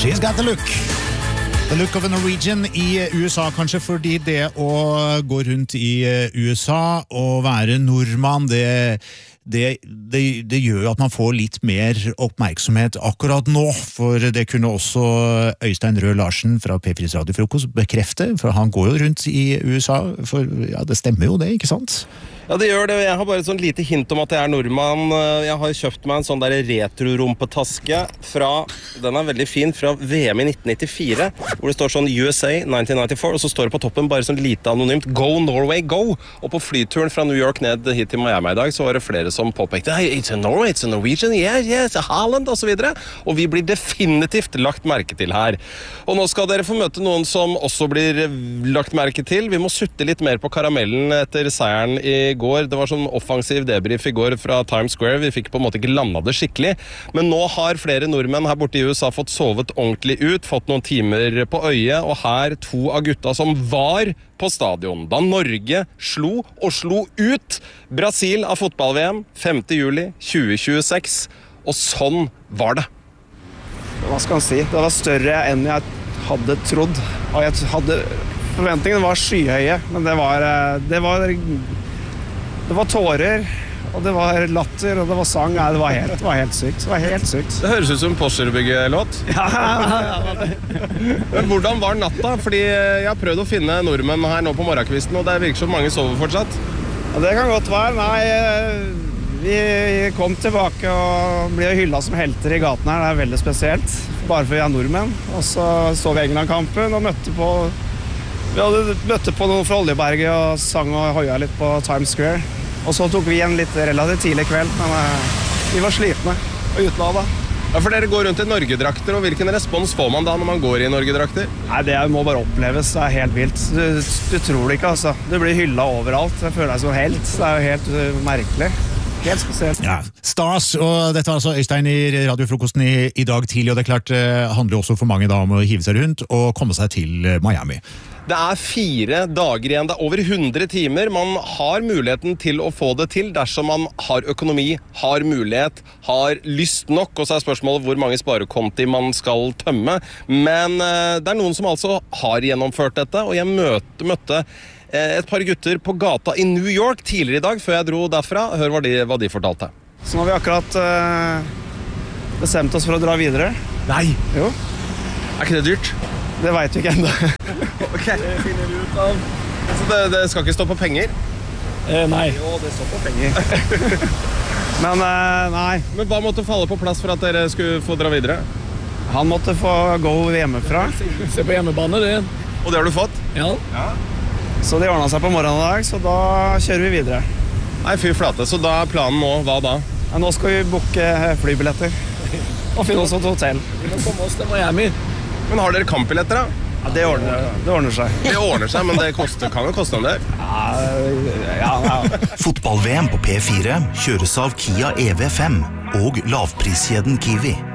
She's got the look. The look of a Norwegian I USA, kanskje fordi det å gå rundt I USA og være nordmann, det gjør jo at man får litt mer oppmerksomhet akkurat nå, for det kunne også Øystein Rød Larsen fra P4's Radiofrokost bekrefte, for han går jo rundt I USA, for ja, det stemmer jo det, ikke sant? Ja, det gjør det. Jeg har bare et sånn lite hint om at jeg nordmann. Jeg har kjøpt meg en sånn der retro-rumpetaske fra, den veldig fin, fra VM I 1994, hvor det står sånn USA 1994, og så står det på toppen bare sånn lite anonymt Go Norway, go! Og på flyturen fra New York ned hit til Miami I dag, så var det flere som påpekte hey, it's a Norway, it's a Norwegian, yes, a Holland, og så videre. Og vi blir definitivt lagt merke til her. Og nå skal dere få møte noen som også blir lagt merke til. Vi må sutte litt mer på karamellen etter seieren I går. Det var sånn offensiv debrief I går fra Times Square. Vi fikk på en måte ikke landet det skikkelig. Men nå har flere nordmenn her borte I USA fått sovet ordentlig ut, fått noen timer på øye, og her to av gutta som var på stadion da Norge slo ut Brasil av fotball-VM 5. juli 2026. Og sånn var det. Hva skal man si? Det var større enn jeg hadde trodd. Og jeg hadde forventningene var skyhøye, men det var tårer, og det var latter, og det var sang. Nei, det var helt sykt. Det høres ut som Porsche-byggelåt. Ja. Men hvordan var natta? Fordi jeg har prøvd å finne nordmenn her nå på morgenkvisten, og det virker som mange sover fortsatt. Ja, det kan godt være. Nei, vi kom tilbake og ble hyllet som helter I gaten her. Det veldig spesielt, bare for vi nordmenn. Og så vi England-kampen og Vi hadde møtte på noen fra Oljeberget og sang og hoia litt på Times Square. Og så tok vi en litt relativt tidlig kveld, men vi var slitne og utlada. Ja, for dere går rundt I Norgedrakter, og hvilken respons får man da når man går I Norgedrakter? Nei, det må bare oppleves, det helt vilt. Du tror det ikke, altså. Du blir hyllet overalt, jeg føler deg som helt. Det jo helt merkelig. Helt spesielt. Ja, stas, og dette var altså Øystein I radiofrokosten I dag tidlig, og det klart handler også for mange da om å hive seg rundt og komme seg til Miami. Det 4 dager igjen, det over 100 timer. Man har muligheten til å få det til dersom man har økonomi, har mulighet, har lyst nok, og så spørsmålet hvor mange sparekonti man skal tømme. Men det noen som altså har gjennomført dette, og jeg møtte et par gutter på gata I New York tidligere I dag, før jeg dro derfra. Hør hva de fortalte. Så nå har vi akkurat bestemt oss for å dra videre. Nei! Jo. Ikke det dyrt? Det vet vi ikke enda. Ok. Det finner vi ut av. Så det skal ikke stå på penger? Nei. Jo, det står på penger. Men nei. Men hva måtte falle på plass for at dere skulle få dra videre? Han måtte få gå hjemmefra. Se på hjemmebane, det. Og det har du fått? Ja. Så det ordnet seg på morgenen I dag, så da kjører vi videre. Nei, fy flate. Så da planen nå, hva da? Ja, nå skal vi booke flybilletter. Og finne oss et hotell. Vi må komme oss til Miami. Men har dere kampbilletter da? Ja, det ordner seg. Det ordner seg, men det kan jo koste en del. Ja. Fotball-VM på P4 kjøres av Kia EV5 og lavpriskjeden Kiwi.